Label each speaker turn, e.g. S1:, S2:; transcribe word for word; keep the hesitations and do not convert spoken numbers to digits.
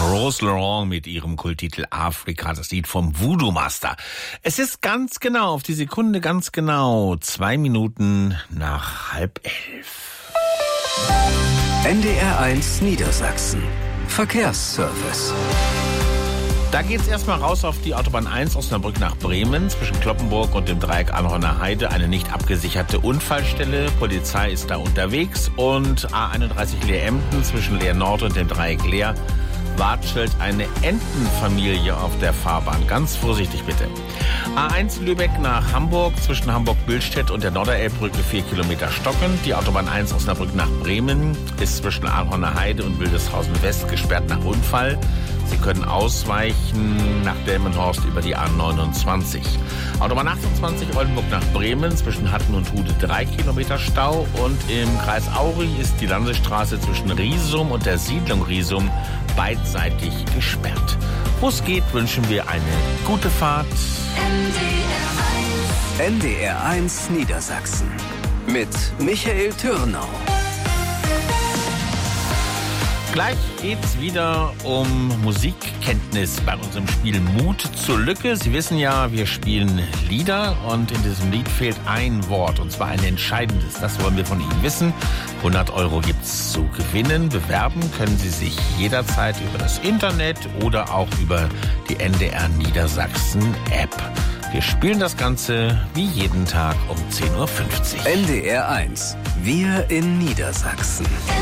S1: Rose Laurent mit ihrem Kulttitel Afrika, das Lied vom Voodoo Master. Es ist ganz genau, auf die Sekunde ganz genau, zwei Minuten nach halb elf.
S2: N D R eins Niedersachsen. Verkehrsservice.
S1: Da geht's erstmal raus auf die Autobahn eins Osnabrück nach Bremen. Zwischen Cloppenburg und dem Dreieck Anhorner Heide eine nicht abgesicherte Unfallstelle. Polizei ist da unterwegs. Und A einunddreißig Leer-Emden zwischen Leer Nord und dem Dreieck Leer watschelt eine Entenfamilie auf der Fahrbahn. Ganz vorsichtig bitte. A eins Lübeck nach Hamburg zwischen Hamburg-Billstedt und der Norderelbbrücke vier Kilometer stocken. Die Autobahn eins Osnabrück nach Bremen ist zwischen Anhorner Heide und Wildeshausen West gesperrt nach Unfall. Sie können ausweichen nach Delmenhorst über die A neunundzwanzig. Autobahn achtundzwanzig Oldenburg nach Bremen zwischen Hatten und Hude drei Kilometer Stau. Und im Kreis Auri ist die Landesstraße zwischen Riesum und der Siedlung Riesum beidseitig gesperrt. Wo es geht, wünschen wir eine gute Fahrt.
S2: N D R eins Niedersachsen mit Michael Türnau.
S1: Gleich geht's wieder um Musikkenntnis bei unserem Spiel Mut zur Lücke. Sie wissen ja, wir spielen Lieder und in diesem Lied fehlt ein Wort, und zwar ein entscheidendes. Das wollen wir von Ihnen wissen. hundert Euro gibt's zu gewinnen. Bewerben können Sie sich jederzeit über das Internet oder auch über die N D R Niedersachsen App. Wir spielen das Ganze wie jeden Tag um zehn Uhr fünfzig.
S2: N D R eins. Wir in Niedersachsen.